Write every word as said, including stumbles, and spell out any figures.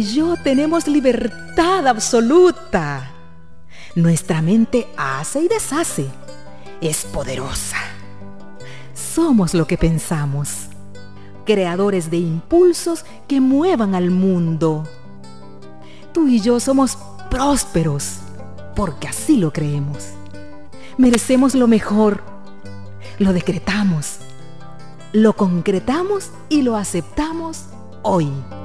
y yo tenemos libertad absoluta. Nuestra mente hace y deshace. Es poderosa. Somos lo que pensamos. Creadores de impulsos que muevan al mundo. Tú y yo somos prósperos, porque así lo creemos. Merecemos lo mejor. Lo decretamos, lo concretamos y lo aceptamos hoy.